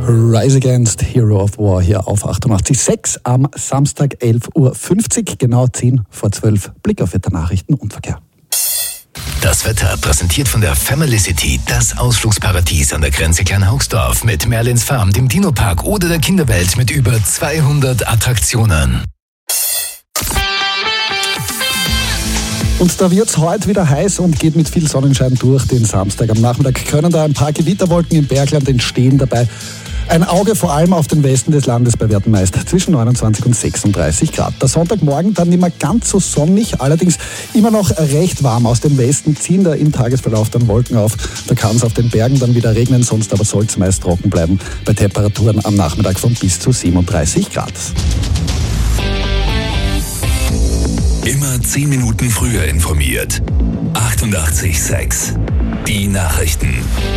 Rise Against, Hero of War hier auf 88.6 am Samstag 11.50 Uhr, genau 10 vor 12. Blick auf Wetter-Nachrichten und Verkehr. Das Wetter präsentiert von der Family City, das Ausflugsparadies an der Grenze Kleinhaugsdorf mit Merlins Farm, dem Dino-Park oder der Kinderwelt mit über 200 Attraktionen. Und da wird's heute wieder heiß und geht mit viel Sonnenschein durch den Samstag. Am Nachmittag können da ein paar Gewitterwolken im Bergland entstehen. Dabei ein Auge vor allem auf den Westen des Landes bei Werten meist zwischen 29 und 36 Grad. Der Sonntagmorgen dann nicht mehr ganz so sonnig, allerdings immer noch recht warm. Aus dem Westen ziehen da im Tagesverlauf dann Wolken auf. Da kann es auf den Bergen dann wieder regnen, sonst aber soll es meist trocken bleiben. Bei Temperaturen am Nachmittag von bis zu 37 Grad. Immer 10 Minuten früher informiert. 88.6 Die Nachrichten.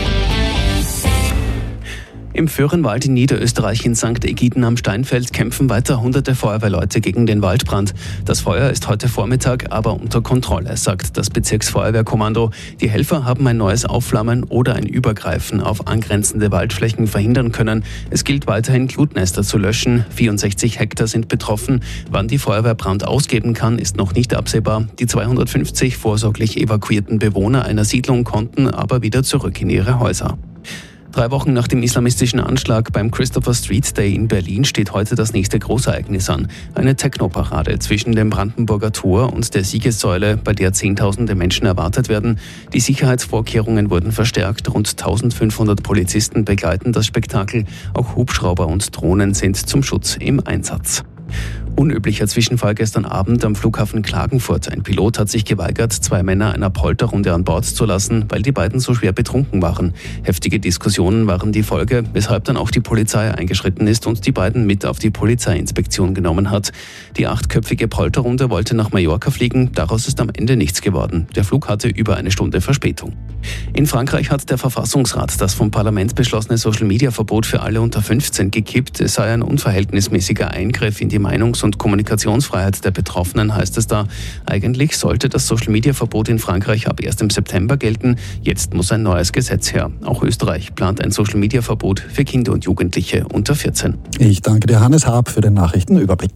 Im Föhrenwald in Niederösterreich in St. Egiden am Steinfeld kämpfen weiter hunderte Feuerwehrleute gegen den Waldbrand. Das Feuer ist heute Vormittag aber unter Kontrolle, sagt das Bezirksfeuerwehrkommando. Die Helfer haben ein neues Aufflammen oder ein Übergreifen auf angrenzende Waldflächen verhindern können. Es gilt weiterhin, Glutnester zu löschen. 64 Hektar sind betroffen. Wann die Feuerwehr Brand ausgeben kann, ist noch nicht absehbar. Die 250 vorsorglich evakuierten Bewohner einer Siedlung konnten aber wieder zurück in ihre Häuser. 3 Wochen nach dem islamistischen Anschlag beim Christopher Street Day in Berlin steht heute das nächste Großereignis an. Eine Techno-Parade zwischen dem Brandenburger Tor und der Siegessäule, bei der Zehntausende Menschen erwartet werden. Die Sicherheitsvorkehrungen wurden verstärkt. Rund 1500 Polizisten begleiten das Spektakel. Auch Hubschrauber und Drohnen sind zum Schutz im Einsatz. Unüblicher Zwischenfall gestern Abend am Flughafen Klagenfurt. Ein Pilot hat sich geweigert, 2 Männer einer Polterrunde an Bord zu lassen, weil die beiden so schwer betrunken waren. Heftige Diskussionen waren die Folge, weshalb dann auch die Polizei eingeschritten ist und die beiden mit auf die Polizeiinspektion genommen hat. Die 8-köpfige Polterrunde wollte nach Mallorca fliegen, daraus ist am Ende nichts geworden. Der Flug hatte über 1 Stunde Verspätung. In Frankreich hat der Verfassungsrat das vom Parlament beschlossene Social-Media-Verbot für alle unter 15 gekippt. Es sei ein unverhältnismäßiger Eingriff in die Meinungs- und Kommunikationsfreiheit der Betroffenen, heißt es da. Eigentlich sollte das Social-Media-Verbot in Frankreich ab 1. September gelten. Jetzt muss ein neues Gesetz her. Auch Österreich plant ein Social-Media-Verbot für Kinder und Jugendliche unter 14. Ich danke dir, Hannes Haab, für den Nachrichtenüberblick.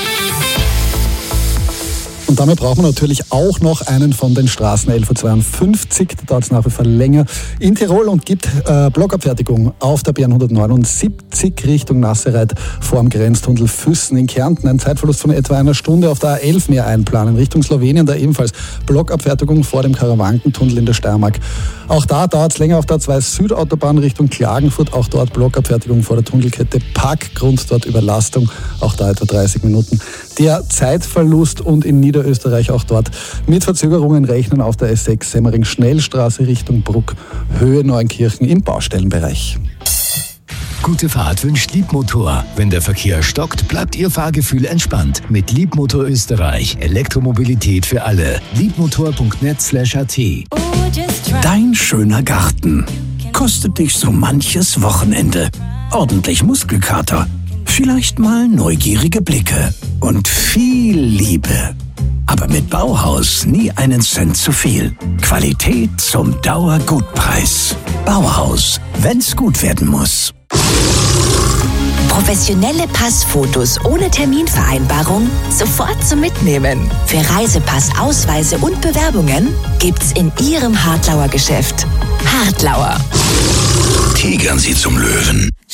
Und damit brauchen wir natürlich auch noch einen von den Straßen 11.52 Uhr. Da dauert es nach wie vor länger in Tirol und gibt Blockabfertigung auf der BN 179 Richtung Nassereit vor dem Grenztunnel Füssen in Kärnten. Ein Zeitverlust von etwa 1 Stunde auf der A11 mehr einplanen. Richtung Slowenien da ebenfalls Blockabfertigung vor dem Karawankentunnel in der Steiermark. Auch da dauert es länger auf der A2 Südautobahn Richtung Klagenfurt. Auch dort Blockabfertigung vor der Tunnelkette Parkgrund, dort Überlastung. Auch da etwa 30 Minuten. Der Zeitverlust und in Niederösterreich auch dort mit Verzögerungen rechnen auf der S6 Semmering-Schnellstraße Richtung Bruck, Höhe Neunkirchen im Baustellenbereich. Gute Fahrt wünscht Liebmotor. Wenn der Verkehr stockt, bleibt Ihr Fahrgefühl entspannt. Mit Liebmotor Österreich. Elektromobilität für alle. Liebmotor.net/at. Dein schöner Garten kostet dich so manches Wochenende. Ordentlich Muskelkater. Vielleicht mal neugierige Blicke und viel Liebe. Aber mit Bauhaus nie einen Cent zu viel. Qualität zum Dauergutpreis. Bauhaus, wenn's gut werden muss. Professionelle Passfotos ohne Terminvereinbarung sofort zum Mitnehmen. Für Reisepass, Ausweise und Bewerbungen gibt's in Ihrem Hartlauer Geschäft. Hartlauer. Tigern Sie zum Löwen.